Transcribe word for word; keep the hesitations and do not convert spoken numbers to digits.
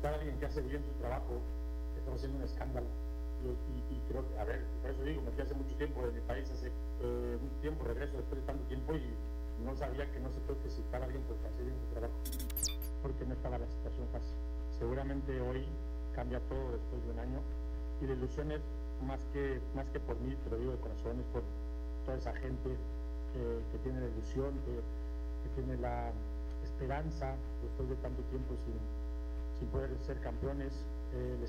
felicitar a alguien que hace bien su trabajo, que estamos haciendo un escándalo. Yo, y, y creo que, a ver, por eso digo, me fui hace mucho tiempo de mi país, hace eh, un tiempo, regreso después de tanto tiempo y no sabía que no se puede felicitar a alguien por hacer bien su trabajo, porque no estaba la situación fácil. Seguramente hoy cambia todo después de un año y la ilusión es más que, más que por mí, te lo digo de corazón, es por toda esa gente eh, que tiene la ilusión, que, que tiene la esperanza después de tanto tiempo sin, sin poder ser campeones. Eh, les